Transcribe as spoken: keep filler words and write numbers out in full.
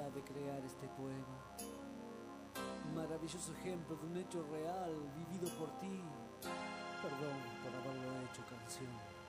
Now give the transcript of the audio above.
idea de crear este poema. Un maravilloso ejemplo de un hecho real vivido por ti. Perdón por haberlo hecho canción.